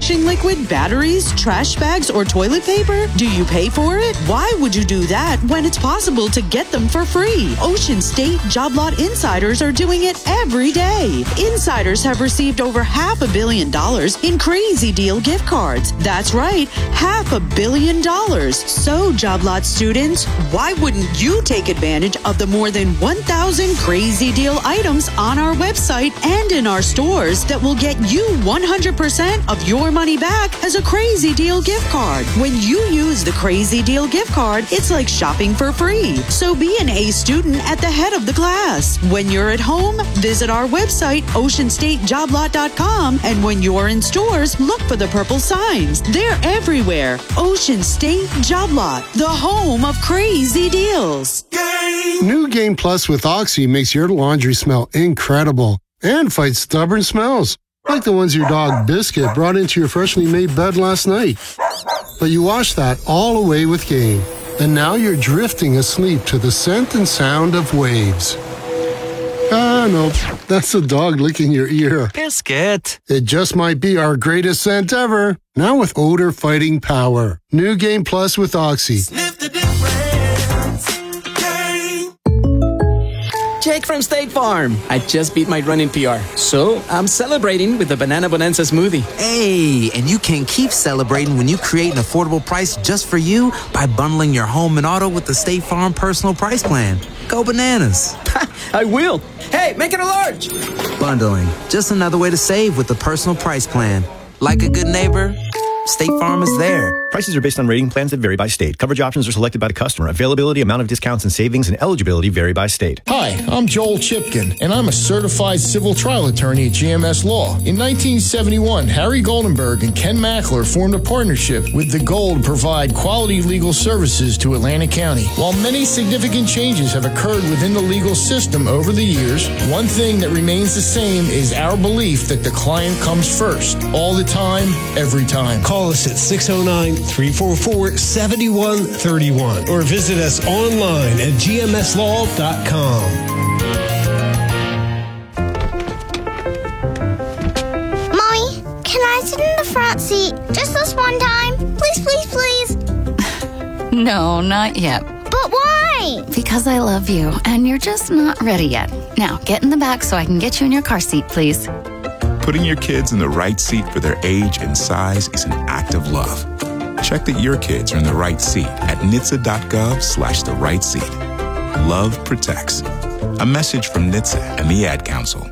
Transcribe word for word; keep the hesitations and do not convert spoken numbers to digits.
disinfection liquid, batteries, trash bags, or toilet paper? Do you pay for it? Why would you do that when it's possible to get them for free? Ocean State Job Lot Insiders are doing it every day. Insiders have received over half a billion dollars in Crazy Deal gift cards. That's right, half a billion dollars. So, Job Lot students, why wouldn't you take advantage of the more than one thousand Crazy Deal items on our website and in our stores that will get you one hundred percent of your money back as a Crazy Deal gift card? When you use the Crazy Deal gift card, it's like shopping for free. So be an A student at the head of the class. When you're at home, visit our website, ocean state job lot dot com, and when you're in stores, look for the purple signs. They're everywhere. Ocean State Job Lot, the home of crazy deals. Game. New Game Plus with Oxy makes your laundry smell incredible and fights stubborn smells, like the ones your dog Biscuit brought into your freshly made bed last night. But you washed that all away with Game, and now you're drifting asleep to the scent and sound of waves. Ah, no, that's the dog licking your ear. Biscuit. It just might be our greatest scent ever. Now with odor-fighting power. New Game Plus with Oxy. Sniff the difference. Game. Jake from State Farm. I just beat my running P R, so I'm celebrating with the Banana Bonanza smoothie. Hey, and you can keep celebrating when you create an affordable price just for you by bundling your home and auto with the State Farm Personal Price Plan. Go bananas. I will. Hey, make it a large. Bundling, just another way to save with the Personal Price Plan. Like a good neighbor, State Farm is there. Prices are based on rating plans that vary by state. Coverage options are selected by the customer. Availability, amount of discounts and savings, and eligibility vary by state. Hi, I'm Joel Chipkin, and I'm a certified civil trial attorney at G M S Law. In nineteen seventy-one, Harry Goldenberg and Ken Mackler formed a partnership with the goal to provide quality legal services to Atlantic County. While many significant changes have occurred within the legal system over the years, one thing that remains the same is our belief that the client comes first, all the time, every time. Call us at six oh nine, three four four, seven one three one or visit us online at g m s law dot com. Mommy, can I sit in the front seat just this one time? Please, please, please. No, not yet. But why? Because I love you, and you're just not ready yet. Now, get in the back so I can get you in your car seat, please. Putting your kids in the right seat for their age and size is an act of love. Check that your kids are in the right seat at N H T S A dot gov slash the right seat. Love protects. A message from N H T S A and the Ad Council.